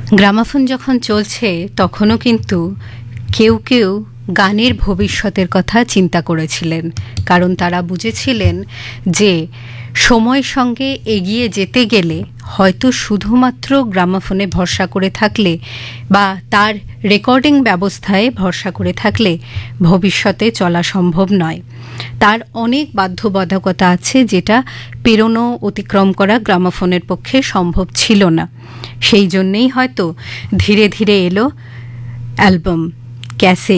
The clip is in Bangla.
গ্রামাফোন যখন চলছে তখনও কিন্তু কেউ কেউ গানের ভবিষ্যতের কথা চিন্তা করেছিলেন, কারণ তারা বুঝেছিলেন যে সময়ের সঙ্গে এগিয়ে যেতে গেলে হয়তো শুধুমাত্র গ্রামাফোনে ভরসা করে থাকলে বা তার রেকর্ডিং ব্যবস্থায় ভরসা করে থাকলে ভবিষ্যতে চলা সম্ভব নয়। তার অনেক বাধ্যবাধকতা আছে যেটা পেরোনো অতিক্রম করা গ্রামাফোনের পক্ষে সম্ভব ছিল না। সেই জন্যেই হয়তো ধীরে ধীরে এলো অ্যালবাম, ক্যাসেট,